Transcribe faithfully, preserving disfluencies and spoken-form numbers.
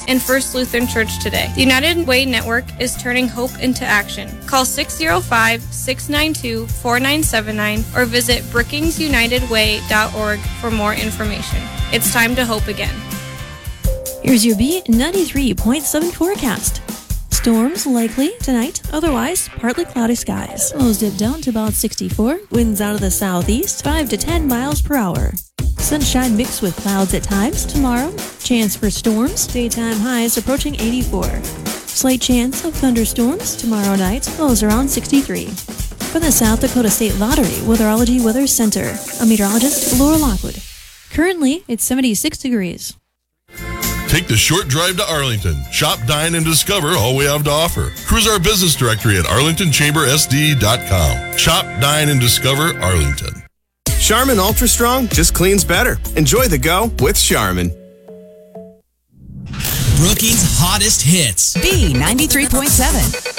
and First Lutheran Church today. The United Way Network is turning hope into action. Call six oh five, six nine two, four nine seven nine or visit brookings united way dot org for more information. It's time to hope again. Here's your B ninety-three point seven forecast. Storms likely tonight, otherwise partly cloudy skies. Lows dip down to about sixty-four. Winds out of the southeast, five to ten miles per hour. Sunshine mixed with clouds at times tomorrow. Chance for storms. Daytime highs approaching eighty-four. Slight chance of thunderstorms tomorrow night. Lows around sixty-three. For the South Dakota State Lottery Weatherology Weather Center, I'm meteorologist Laura Lockwood. Currently, it's seventy-six degrees. Take the short drive to Arlington. Shop, dine, and discover all we have to offer. Cruise our business directory at arlington chamber s d dot com. Shop, dine, and discover Arlington. Charmin Ultra Strong just cleans better. Enjoy the go with Charmin. Brookings' hottest hits. B ninety-three point seven.